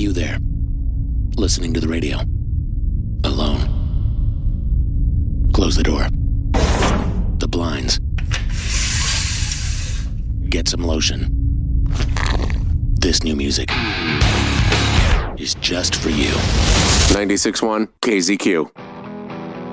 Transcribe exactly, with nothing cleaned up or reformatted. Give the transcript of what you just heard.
you there, listening to the radio, alone. Close the door. The blinds. Get some lotion. This new music is just for you. ninety-six point one K Z Q.